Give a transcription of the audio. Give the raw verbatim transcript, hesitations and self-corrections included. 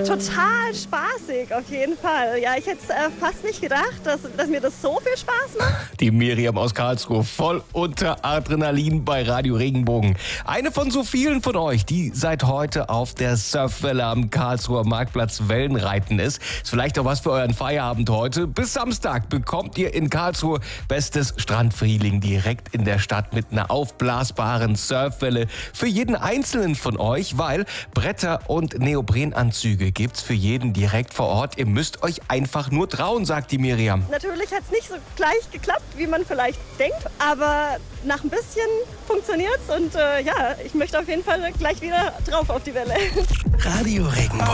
Total spaßig, auf jeden Fall. Ja, ich hätte es äh, fast nicht gedacht, dass, dass mir das so viel Spaß macht. Die Miriam aus Karlsruhe, voll unter Adrenalin bei Radio Regenbogen. Eine von so vielen von euch, die seit heute auf der Surfwelle am Karlsruher Marktplatz Wellenreiten ist. Ist vielleicht auch was für euren Feierabend heute. Bis Samstag bekommt ihr in Karlsruhe bestes Strandfeeling direkt in der Stadt mit einer aufblasbaren Surfwelle für jeden Einzelnen von euch, weil Bretter und Neoprenanzüge gibt's für jeden direkt vor Ort. Ihr müsst euch einfach nur trauen, sagt die Miriam. Natürlich hat es nicht so gleich geklappt, wie man vielleicht denkt, aber nach ein bisschen funktioniert's und äh, ja, ich möchte auf jeden Fall gleich wieder drauf auf die Welle. Radio Regenbogen.